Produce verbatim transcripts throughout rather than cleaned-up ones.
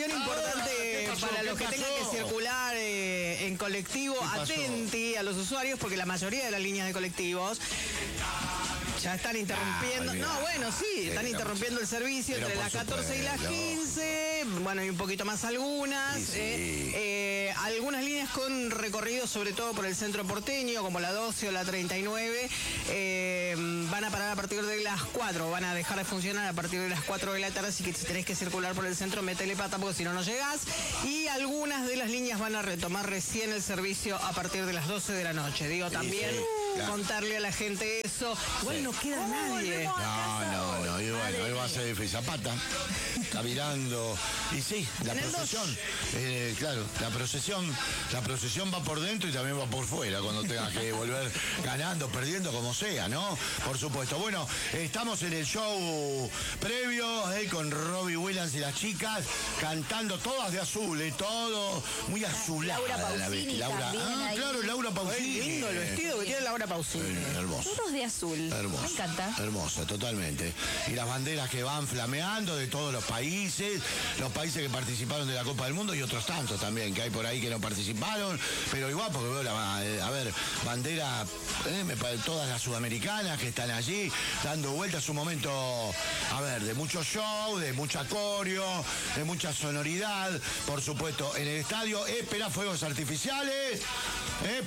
información importante pasó? para los que ¿Qué tengan pasó? que circular eh, en colectivo. Atenti a los usuarios porque la mayoría de las líneas de colectivos ya están interrumpiendo. Ah, no, bueno, sí, están sí, interrumpiendo el servicio pero entre las por catorce y las supuesto. quince. Bueno, y un poquito más algunas. Sí, sí. Eh, eh, algunas líneas con recorrido, sobre todo por el centro porteño, como la doce o la treinta y nueve, eh, van a parar a partir de las cuatro. Van a dejar de funcionar a partir de las cuatro de la tarde. Así que si tenés que circular por el centro, métele pata porque si no, no llegás. Y algunas de las líneas van a retomar recién el servicio a partir de las doce de la noche. Digo, también sí, claro. contarle a la gente eso. Igual no queda nadie. No, no, no, y bueno, él va a ser de Zapata, está mirando, y sí, la En el procesión, eh, claro, la procesión, la procesión va por dentro y también va por fuera, cuando tengas que volver ganando, perdiendo, como sea, ¿no? Por supuesto. Bueno, estamos en el show previo, eh, con Robbie Williams y las chicas, cantando todas de azul, eh, todo muy azulada. Laura la Pausini vez- Laura, también ah, ahí. claro, Laura Pausini. Qué lindo el vestido que tiene Laura Pausini. Eh, hermoso. Todos de azul. Hermoso. Me encanta. Hermosa, totalmente. Y las banderas que van flameando de todos los países, los países que participaron de la Copa del Mundo y otros tantos también que hay por ahí que no participaron, pero igual porque veo la, eh, a ver, bandera, eh, me parece, todas las sudamericanas que están allí, dando vueltas, un momento, a ver, de mucho show, de mucha coreo, de mucha sonoridad, por supuesto, en el estadio, espera fuegos artificiales, eh,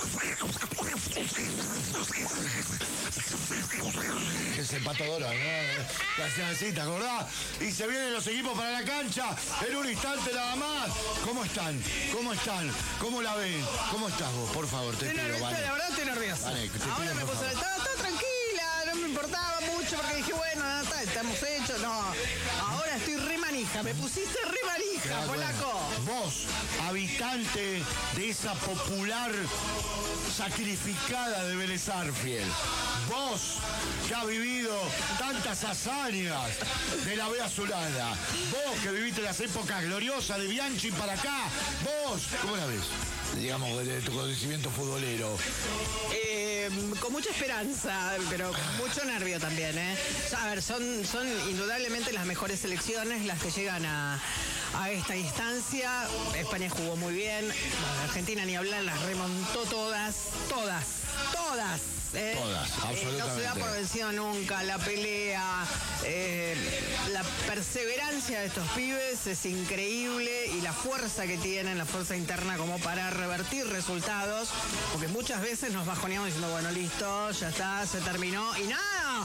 que es el Pato Donald, ¿no? Que hacían así, ¿te acordás? Y se vienen los equipos para la cancha en un instante nada más. ¿Cómo están? ¿Cómo están? ¿Cómo la ven? ¿Cómo estás vos? Por favor, te Estoy pido, nerviosa, Vane. la verdad estoy nerviosa. Vale, te Ahora pido, me por puse, favor. estaba, estaba tranquila, no me importaba mucho porque dije, bueno, ya está, estamos hechos. No, ahora estoy re manija, me pusiste re manija, Ah, polaco. bueno. Vos, habitante de esa popular sacrificada de Vélez Arfield, vos que has vivido tantas hazañas de la B azulada, vos que viviste las épocas gloriosas de Bianchi para acá, vos, ¿cómo la ves? Digamos, de tu conocimiento futbolero. Eh, con mucha esperanza, pero con mucho nervio también, ¿eh? A ver, son, son indudablemente las mejores selecciones las que llegan a, a esta instancia. España jugó muy bien, bueno, Argentina ni hablar, las remontó todas, todas, todas. ¿eh? Todas, Eh, no se absolutamente. da por vencido nunca, la pelea, eh, la perseverancia de estos pibes es increíble y la fuerza que tienen, la fuerza interna como para revertir resultados, porque muchas veces nos bajoneamos diciendo, bueno, listo, ya está, se terminó, y no,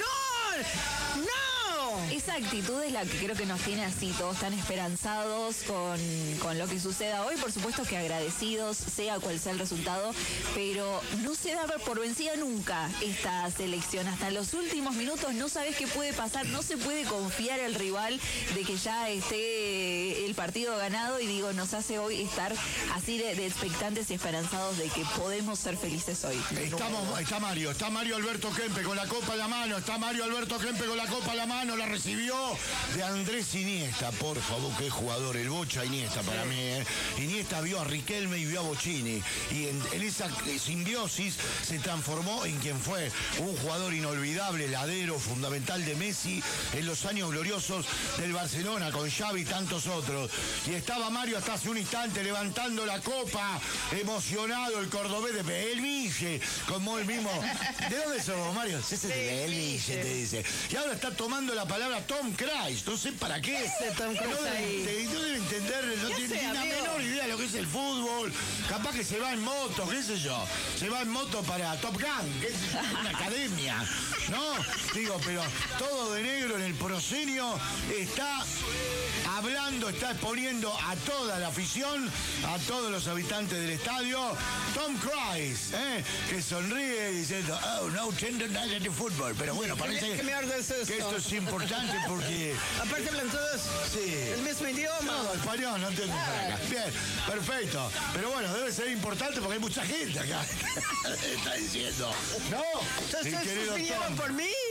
no, no. Esa actitud es la que creo que nos tiene así, todos tan esperanzados con, con lo que suceda hoy. Por supuesto que agradecidos, sea cual sea el resultado, pero no se da por vencida nunca esta selección. Hasta los últimos minutos no sabes qué puede pasar, no se puede confiar al rival de que ya esté el partido ganado y digo, nos hace hoy estar así de, de expectantes y esperanzados de que podemos ser felices hoy. Estamos, está Mario, está Mario Alberto Kempe con la copa en la mano, está Mario Alberto Kempe con la copa en la mano, la recibió de Andrés Iniesta, por favor, qué jugador, el Bocha Iniesta para mí, ¿eh? Iniesta vio a Riquelme y vio a Bochini, y en, en esa simbiosis se transformó en quien fue un jugador inolvidable, ladero, fundamental de Messi en los años gloriosos del Barcelona, con Xavi y tantos otros. Y estaba Mario hasta hace un instante levantando la copa, emocionado, el cordobés de El Ville, como el mismo. ¿De dónde somos, Mario? Ese es de El Ville, te dice. Y ahora está tomando la palabra Tom Cruise, no sé para qué. ¿Qué hace Tom Cruise no debe, ahí? te- no debe entender, no ¿Qué tiene hace, ni la amigo? menor idea de lo que es el fútbol. Capaz que se va en moto, qué sé yo. Se va en moto para Top Gun, qué sé yo, una academia. ¿No? Digo, pero todo de negro en el proscenio está hablando, está exponiendo a toda la afición, a todos los habitantes del estadio, Tom Cruise, ¿eh? Que sonríe diciendo, oh, no entiendo nada de fútbol. Pero bueno, parece ¿Qué mierda es esto? que esto es importante porque... Aparte hablan todos Sí. el mismo idioma. No, español, no entiendo por acá. Bien, perfecto. Pero bueno, debe ser importante porque hay mucha gente acá. Está diciendo. No, ¿Ustedes mi querido vinieron Tom. por mí?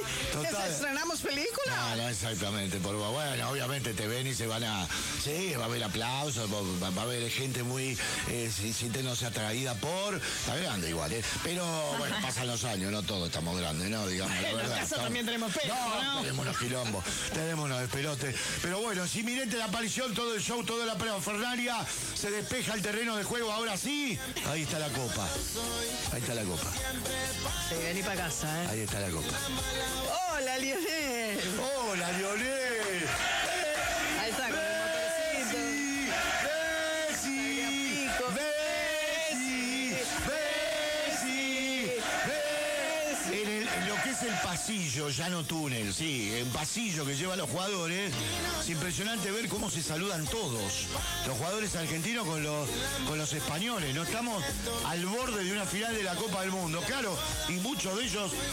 Total. ¿Estrenamos película? No, no, exactamente. Por, bueno, obviamente te ven y se van a... Sí, va a haber aplausos, va, va a haber gente muy eh, sintiéndose atraída por... Está grande igual, ¿eh? Pero, bueno, pasan los años, no todos estamos grandes, ¿no? Digamos, la En verdad. tu caso también tenemos pelo, no, ¿no? tenemos unos quilombos, tenemos unos despelotes. Pero bueno, si mirente la aparición, todo el show, toda la parafernalia, se despeja el terreno de juego, ahora sí, ahí está la copa. Ahí está la copa. Sí, vení para casa, ¿eh? Ahí está la copa. Hola, Lionel. ¡Hola, Lionel! Ahí está, con el motorcito. ¡Bessi! Pico. ¡Bessi! ¡Bessi! ¡Bessi! En, el- en lo que es el pasillo, ya no túnel, sí, en pasillo que lleva a los jugadores, es impresionante ver cómo se saludan todos. Los jugadores argentinos con los, con los españoles, ¿no? Estamos al borde de una final de la Copa del Mundo, claro, y muchos de ellos